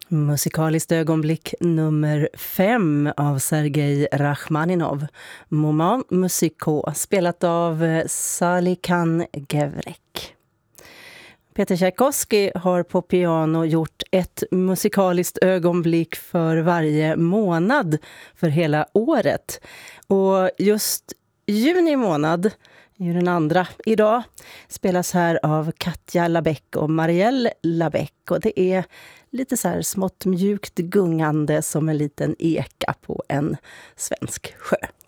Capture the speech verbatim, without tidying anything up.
Musikaliskt ögonblick nummer fem av Sergej Rachmaninov, Moment musicaux, spelat av Salikan Gevrek. Peter Tchaikovsky har på piano gjort ett musikaliskt ögonblick för varje månad för hela året. Och just juni månad, ju den andra idag, spelas här av Katja Labeck och Marielle Labeck. Och det är lite så här smått mjukt gungande som en liten eka på en svensk sjö.